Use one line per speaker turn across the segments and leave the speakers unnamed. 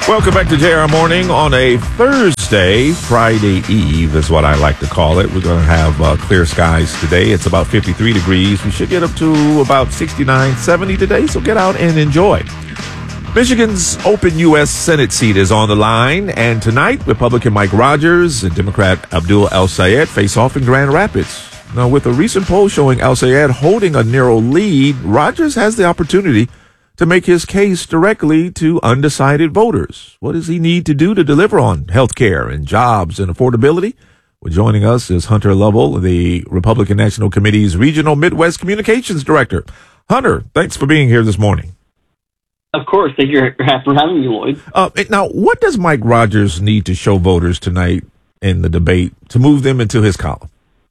Welcome back to JR Morning on a Thursday. Friday Eve is what I like to call it. We're going to have clear skies today. It's about 53 degrees. We should get up to about 69, 70 today, so get out and enjoy. Michigan's open U.S. Senate seat is on the line, and tonight, Republican Mike Rogers and Democrat Abdul El-Sayed face off in Grand Rapids. Now, with a recent poll showing El-Sayed holding a narrow lead, Rogers has the opportunity to make his case directly to undecided voters. What does he need to do to deliver on health care and jobs and affordability? Well, joining us is Hunter Lovell, the Republican National Committee's Regional Midwest Communications Director. Hunter, thanks for being here this morning.
Of course. Thank you for having me, Lloyd.
Now, what does Mike Rogers need to show voters tonight in the debate to move them into his column?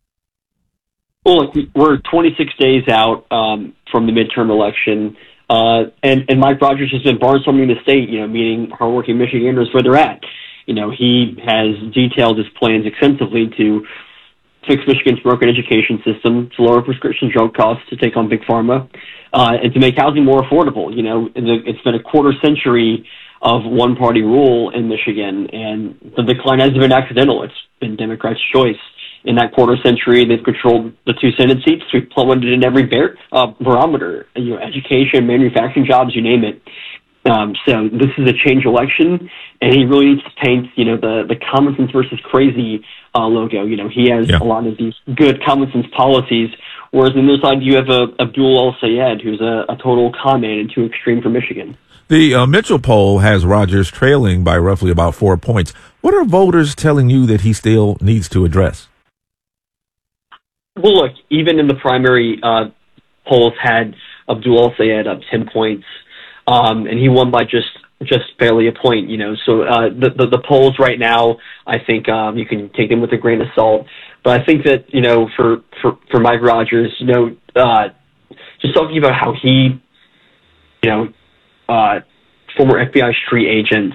Well, look, we're 26 days out from the midterm election. And Mike Rogers has been barnstorming the state, meeting hardworking Michiganders where they're at. He has detailed his plans extensively to fix Michigan's broken education system, to lower prescription drug costs, to take on Big Pharma, and to make housing more affordable. It's been a quarter century of one-party rule in Michigan, and the decline hasn't been accidental. It's been Democrats' choice. In that quarter century, they've controlled the 2 Senate seats. We've plummeted in every barometer, education, manufacturing jobs, you name it. So this is a change election, and he really needs to paint, the common sense versus crazy logo. He has a lot of these good common sense policies, whereas on the other side you have Abdul El-Sayed, who's a total con man and too extreme for Michigan.
The Mitchell poll has Rogers trailing by roughly about 4 points. What are voters telling you that he still needs to address?
Well, look, even in the primary, polls had Abdul El-Sayed up 10 points, and he won by just barely a point, So the polls right now, I think you can take them with a grain of salt. But I think that, for Mike Rogers, just talking about how he, former FBI street agent,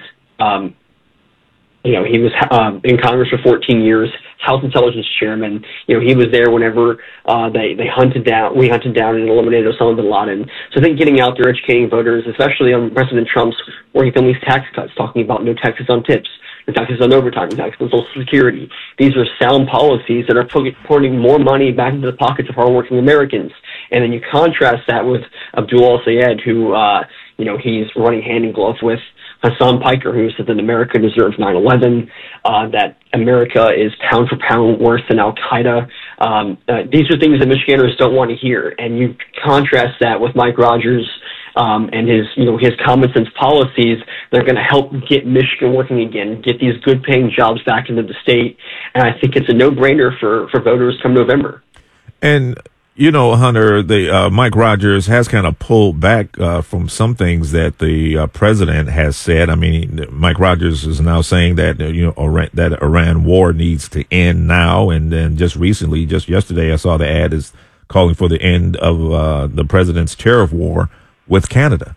he was in Congress for 14 years, House Intelligence Chairman. He was there whenever we hunted down and eliminated Osama bin Laden. So I think getting out there, educating voters, especially on President Trump's working families tax cuts, talking about no taxes on tips, no taxes on overtime, no taxes on Social Security. These are sound policies that are putting more money back into the pockets of hardworking Americans. And then you contrast that with Abdul El-Sayed, who he's running hand in glove with Hassan Piker, who said that America deserves 9/11, that America is pound for pound worse than Al-Qaeda. These are things that Michiganders don't want to hear. And you contrast that with Mike Rogers and his common sense policies. They're going to help get Michigan working again, get these good paying jobs back into the state. And I think it's a no-brainer for voters come November.
And Hunter, Mike Rogers has kind of pulled back from some things that the president has said. I mean, Mike Rogers is now saying that that Iran war needs to end now, and then just yesterday, I saw the ad is calling for the end of the president's tariff war with Canada.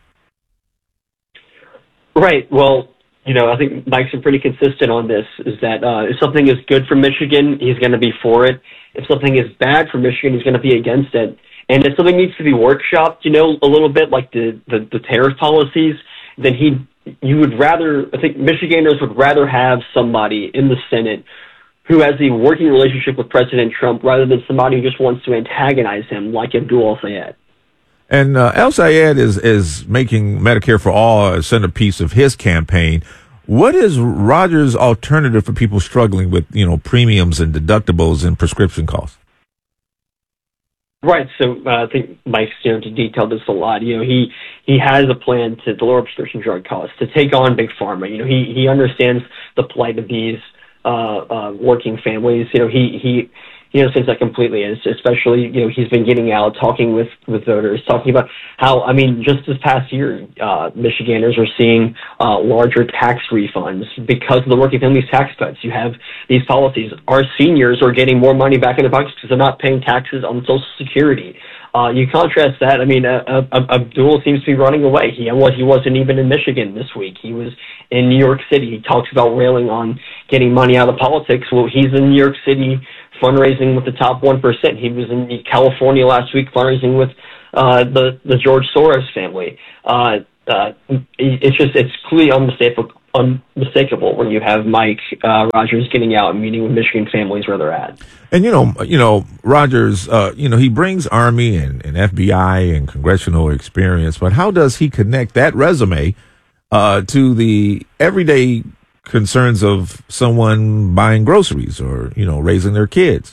Right. Well, I think Mike's been pretty consistent on this, is that if something is good for Michigan, he's going to be for it. If something is bad for Michigan, he's going to be against it. And if something needs to be workshopped, a little bit like the tariff policies, then I think Michiganders would rather have somebody in the Senate who has a working relationship with President Trump rather than somebody who just wants to antagonize him like Abdul El-Sayed.
And El-Sayed is making Medicare for All a centerpiece of his campaign. What is Rogers' alternative for people struggling with, premiums and deductibles and prescription costs?
Right. So I think Mike's detailed this a lot. He has a plan to lower prescription drug costs, to take on Big Pharma. He understands the plight of these working families. He understands that completely, and especially, he's been getting out, talking with voters, talking about how, just this past year, Michiganders are seeing larger tax refunds because of the working families tax cuts. You have these policies. Our seniors are getting more money back in their pockets because they're not paying taxes on Social Security. You contrast that. Abdul seems to be running away. He wasn't even in Michigan this week. He was in New York City. He talks about railing on getting money out of politics. Well, he's in New York City fundraising with the top 1%. He was in California last week fundraising with the George Soros family. It's clearly unmistakable when you have Mike Rogers getting out and meeting with Michigan families where they're at.
And, Rogers, he brings Army and FBI and congressional experience, but how does he connect that resume to the everyday concerns of someone buying groceries or, raising their kids?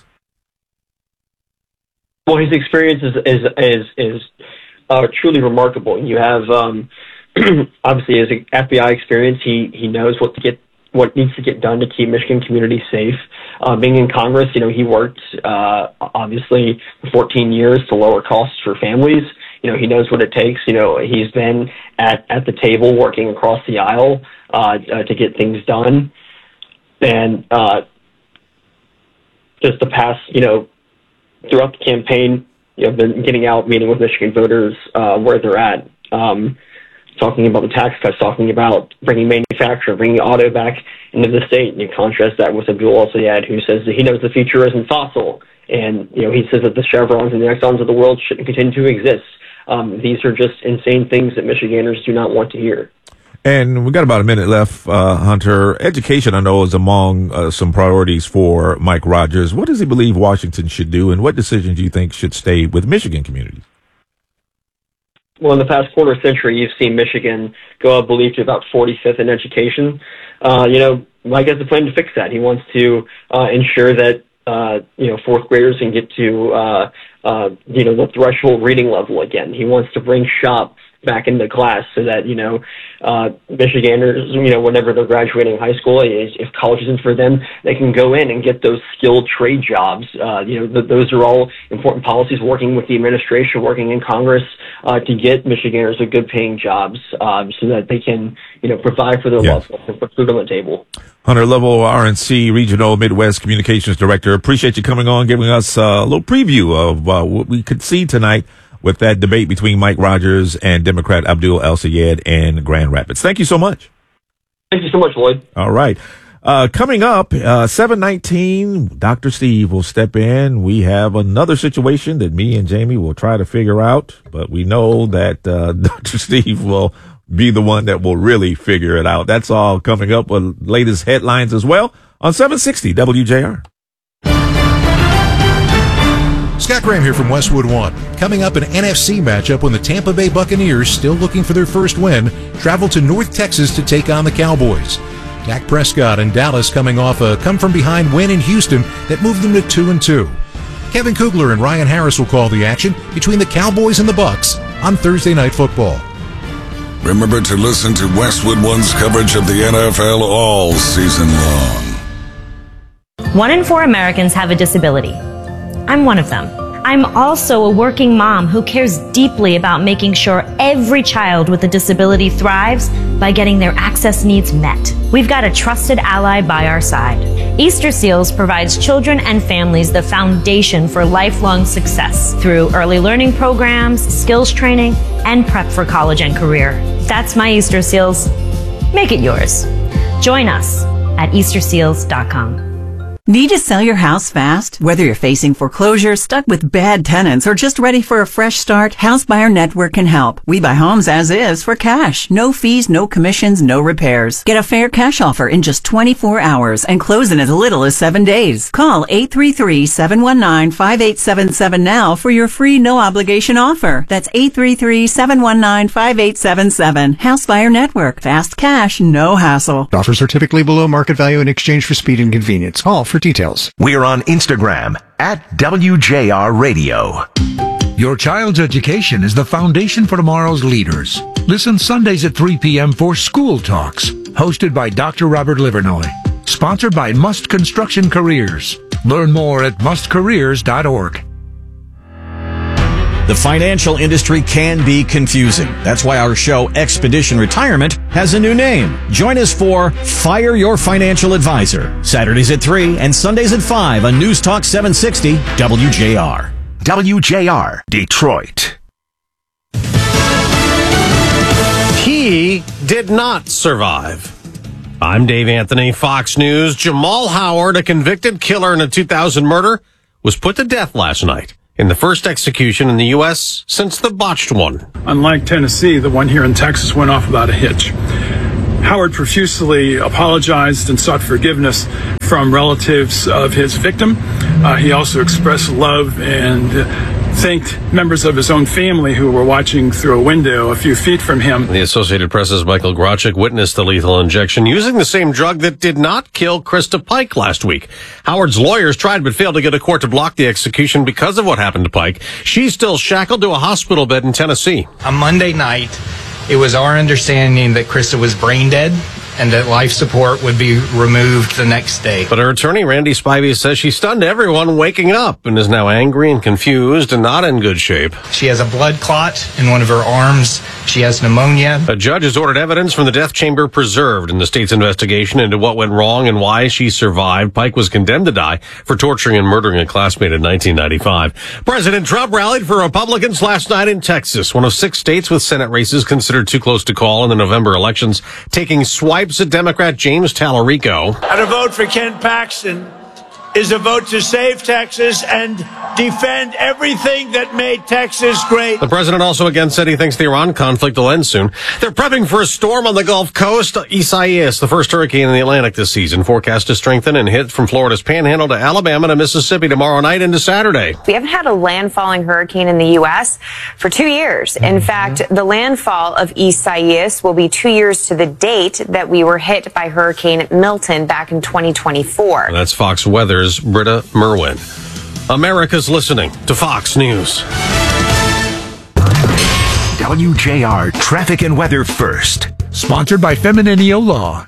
Well, his experience is truly remarkable. You have, obviously, his FBI experience. He knows what needs to get done to keep Michigan communities safe. Being in Congress, he worked obviously for 14 years to lower costs for families. He knows what it takes. He's been at the table working across the aisle to get things done, and just the past, throughout the campaign, been getting out, meeting with Michigan voters where they're at, talking about the tax cuts, talking about bringing manufacturing, bringing auto back into the state. And you contrast that with Abdul El-Sayed, who says that he knows the future isn't fossil, and he says that the Chevrons and the Exxons of the world shouldn't continue to exist. These are just insane things that Michiganders do not want to hear.
And we got about a minute left, Hunter. Education, I know, is among some priorities for Mike Rogers. What does he believe Washington should do, and what decisions do you think should stay with Michigan communities?
Well, in the past quarter century, you've seen Michigan go, I believe, to about 45th in education. Mike has a plan to fix that. He wants to ensure that fourth graders can get to the threshold reading level again. He wants to bring SHOP back into class so that, Michiganders, whenever they're graduating high school, if college isn't for them, they can go in and get those skilled trade jobs. Those are all important policies, working with the administration, working in Congress, to get Michiganders a good paying jobs, so that they can, provide for their loved ones and put food on the table.
Hunter Lovell, RNC Regional Midwest Communications Director. Appreciate you coming on, giving us a little preview of what we could see tonight with that debate between Mike Rogers and Democrat Abdul El-Sayed in Grand Rapids. Thank you so much.
Thank you so much, Lloyd.
All right. Coming up, 7:19, Dr. Steve will step in. We have another situation that me and Jamie will try to figure out, but we know that Dr. Steve will be the one that will really figure it out. That's all coming up with latest headlines as well on 760 WJR.
Scott Graham here from Westwood One. Coming up, an NFC matchup when the Tampa Bay Buccaneers, still looking for their first win, travel to North Texas to take on the Cowboys. Dak Prescott and Dallas coming off a come-from-behind win in Houston that moved them to 2-2. Kevin Kugler and Ryan Harris will call the action between the Cowboys and the Bucs on Thursday Night Football.
Remember to listen to Westwood One's coverage of the NFL all season long.
1 in 4 Americans have a disability. I'm one of them. I'm also a working mom who cares deeply about making sure every child with a disability thrives by getting their access needs met. We've got a trusted ally by our side. Easter Seals provides children and families the foundation for lifelong success through early learning programs, skills training, and prep for college and career. That's my Easter Seals. Make it yours. Join us at easterseals.com.
Need to sell your house fast? Whether you're facing foreclosure, stuck with bad tenants, or just ready for a fresh start, House Buyer Network can help. We buy homes as is for cash. No fees, no commissions, no repairs. Get a fair cash offer in just 24 hours and close in as little as 7 days. Call 833-719-5877 now for your free no-obligation offer. That's 833-719-5877. House Buyer Network. Fast cash, no hassle.
Offers are typically below market value in exchange for speed and convenience. Call for details.
We're on Instagram at WJR Radio.
Your child's education is the foundation for tomorrow's leaders. Listen Sundays at 3 p.m. for School Talks, hosted by Dr. Robert Livernoy. Sponsored by Must Construction Careers. Learn more at mustcareers.org.
The financial industry can be confusing. That's why our show, Expedition Retirement, has a new name. Join us for Fire Your Financial Advisor, Saturdays at 3 and Sundays at 5 on News Talk 760 WJR.
WJR, Detroit.
He did not survive. I'm Dave Anthony, Fox News. Jamal Howard, a convicted killer in a 2000 murder, was put to death last night in the first execution in the U.S. since the botched one.
Unlike Tennessee, the one here in Texas went off without a hitch. Howard profusely apologized and sought forgiveness from relatives of his victim. He also expressed love and thanked members of his own family who were watching through a window a few feet from him.
The Associated Press's Michael Grochek witnessed the lethal injection using the same drug that did not kill Krista Pike last week. Howard's lawyers tried but failed to get a court to block the execution because of what happened to Pike. She's still shackled to a hospital bed in Tennessee.
On Monday night, it was our understanding that Krista was brain dead and that life support would be removed the next day.
But her attorney, Randy Spivey, says she stunned everyone waking up and is now angry and confused and not in good shape.
She has a blood clot in one of her arms. She has pneumonia.
A judge has ordered evidence from the death chamber preserved in the state's investigation into what went wrong and why she survived. Pike was condemned to die for torturing and murdering a classmate in 1995. President Trump rallied for Republicans last night in Texas, one of 6 states with Senate races considered too close to call in the November elections, taking swipes at Democrat James Tallarico.
And a vote for Ken Paxton is a vote to save Texas and defend everything that made Texas great.
The president also again said he thinks the Iran conflict will end soon. They're prepping for a storm on the Gulf Coast. Isaias, the first hurricane in the Atlantic this season, forecast to strengthen and hit from Florida's Panhandle to Alabama to Mississippi tomorrow night into Saturday.
We haven't had a landfalling hurricane in the U.S. for 2 years. In fact, the landfall of Isaias will be 2 years to the date that we were hit by Hurricane Milton back in 2024.
That's Fox Weather's Britta Merwin. America's listening to Fox News.
WJR Traffic and Weather First.
Sponsored by Femininio Law.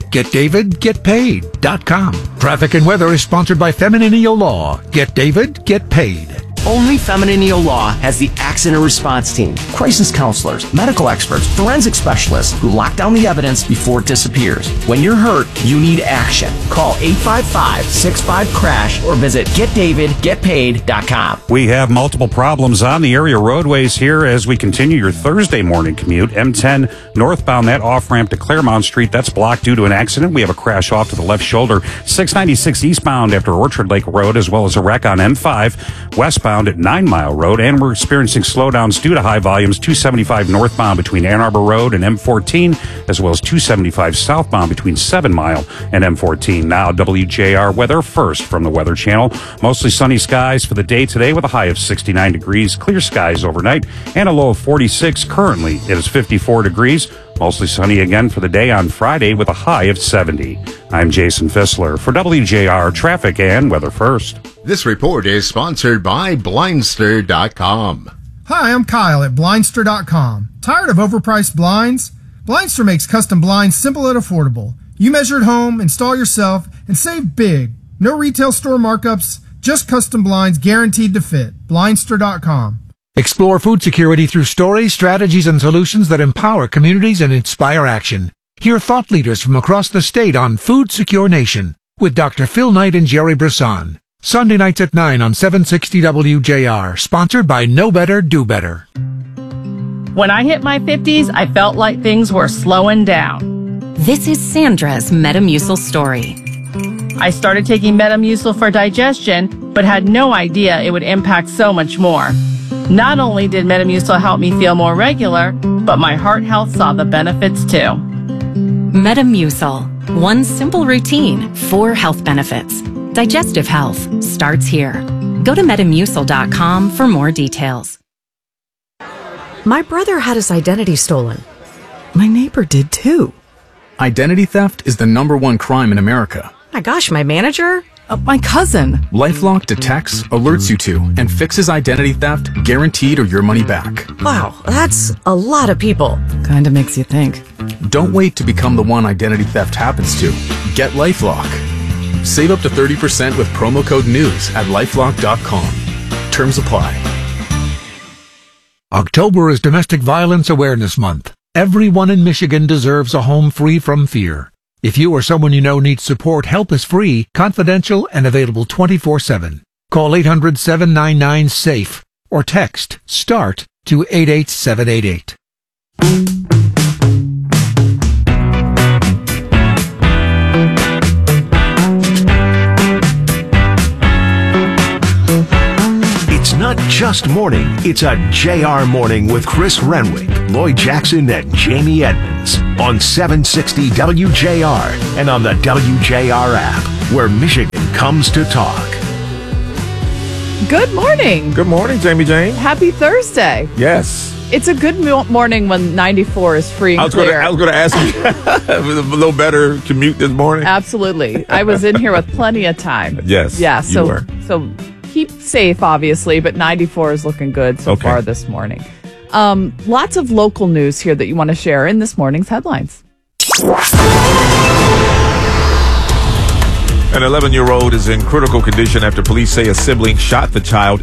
GetDavidGetPaid.com. Traffic and Weather is sponsored by Femininio Law. Get David, get paid.
Only Femininio Law has the accident response team, crisis counselors, medical experts, forensic specialists who lock down the evidence before it disappears. When you're hurt, you need action. Call 855-65-CRASH or visit GetDavidGetPaid.com.
We have multiple problems on the area roadways here as we continue your Thursday morning commute. M10 northbound, that off-ramp to Claremont Street, that's blocked due to an accident. We have a crash off to the left shoulder. 696 eastbound after Orchard Lake Road, as well as a wreck on M5 westbound at 9 Mile Road, and we're experiencing slowdowns due to high volumes. 275 northbound between Ann Arbor Road and M14, as well as 275 southbound between 7 Mile and M14. Now, WJR weather first from the Weather Channel. Mostly sunny skies for the day today with a high of 69 degrees. Clear skies overnight and a low of 46. Currently, it is 54 degrees. Mostly sunny again for the day on Friday with a high of 70. I'm Jason Fissler for WJR Traffic and Weather First.
This report is sponsored by Blindster.com.
Hi, I'm Kyle at Blindster.com. Tired of overpriced blinds? Blindster makes custom blinds simple and affordable. You measure at home, install yourself, and save big. No retail store markups, just custom blinds guaranteed to fit. Blindster.com.
Explore food security through stories, strategies, and solutions that empower communities and inspire action. Hear thought leaders from across the state on Food Secure Nation with Dr. Phil Knight and Jerry Brisson. Sunday nights at 9 on 760 WJR. Sponsored by Know Better, Do Better.
When I hit my 50s, I felt like things were slowing down.
This is Sandra's Metamucil story.
I started taking Metamucil for digestion, but had no idea it would impact so much more. Not only did Metamucil help me feel more regular, but my heart health saw the benefits too.
Metamucil. One simple routine, 4 health benefits. Digestive health starts here. Go to Metamucil.com for more details.
My brother had his identity stolen. My neighbor did too.
Identity theft is the #1 crime in America.
My gosh, my manager? My cousin.
LifeLock detects, alerts you to, and fixes identity theft, guaranteed or your money back.
Wow, that's a lot of people. Kinda makes you think.
Don't wait to become the one identity theft happens to. Get LifeLock. Save up to 30% with promo code NEWS at LifeLock.com. Terms apply.
October is Domestic Violence Awareness Month. Everyone in Michigan deserves a home free from fear. If you or someone you know needs support, help is free, confidential, and available 24/7. Call 800-799-SAFE or text START to 88788.
It's not just morning. It's a JR Morning with Chris Renwick, Lloyd Jackson, and Jamie Edmonds on 760 WJR and on the WJR app, where Michigan comes to talk.
Good morning.
Good morning, Jamie Jane.
Happy Thursday.
Yes.
It's a good morning when 94 is free and clear.
I was going to ask you a little better commute this morning.
Absolutely. I was in here with plenty of time.
Yes.
Yeah.
You were.
So keep safe, obviously, but 94 is looking good so far this morning. Lots of local news here that you want to share in this morning's headlines.
An 11-year-old is in critical condition after police say a sibling shot the child